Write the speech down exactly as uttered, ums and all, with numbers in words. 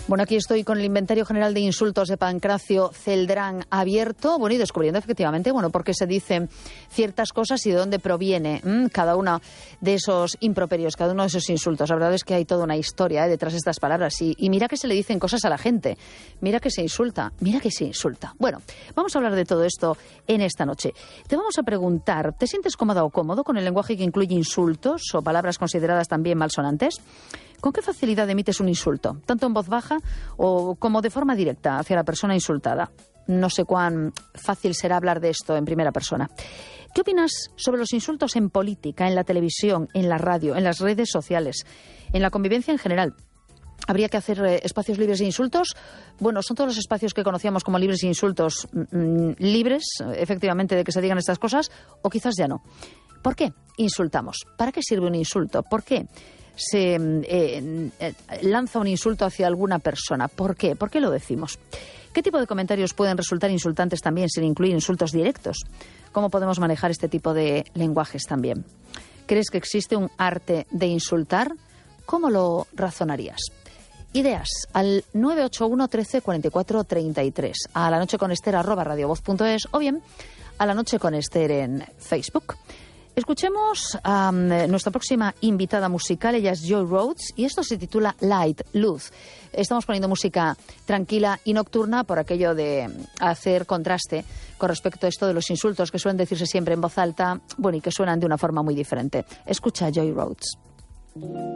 Bueno, aquí estoy con el inventario general de insultos de Pancracio Celdrán abierto, bueno, y descubriendo efectivamente, bueno, por qué se dicen ciertas cosas y de dónde proviene mmm, cada uno de esos improperios, cada uno de esos insultos. La verdad es que hay toda una historia ¿eh? detrás de estas palabras y, y mira que se le dicen cosas a la gente, mira que se insulta, mira que se insulta. Bueno, vamos a hablar de todo esto en esta noche. Te vamos a preguntar, ¿te sientes cómoda o cómodo con el lenguaje que incluye insultos o palabras consideradas también malsonantes? ¿Con qué facilidad emites un insulto, tanto en voz baja o como de forma directa hacia la persona insultada? No sé cuán fácil será hablar de esto en primera persona. ¿Qué opinas sobre los insultos en política, en la televisión, en la radio, en las redes sociales, en la convivencia en general? ¿Habría que hacer eh, espacios libres de insultos? Bueno, son todos los espacios que conocíamos como libres de insultos mmm, libres, efectivamente, de que se digan estas cosas, o quizás ya no. ¿Por qué insultamos? ¿Para qué sirve un insulto? ¿Por qué se eh, eh, lanza un insulto hacia alguna persona? ¿Por qué? ¿Por qué lo decimos? ¿Qué tipo de comentarios pueden resultar insultantes también sin incluir insultos directos? ¿Cómo podemos manejar este tipo de lenguajes también? ¿Crees que existe un arte de insultar? ¿Cómo lo razonarías? Ideas al nueve ocho uno, trece, cuarenta y cuatro, treinta y tres, a la noche con Ester arroba radiovoz punto es o bien a la noche con Ester en Facebook. Escuchemos a um, nuestra próxima invitada musical, ella es Joy Rhodes y esto se titula Light, Luz. Estamos poniendo música tranquila y nocturna por aquello de hacer contraste con respecto a esto de los insultos que suelen decirse siempre en voz alta, bueno, y que suenan de una forma muy diferente. Escucha a Joy Rhodes.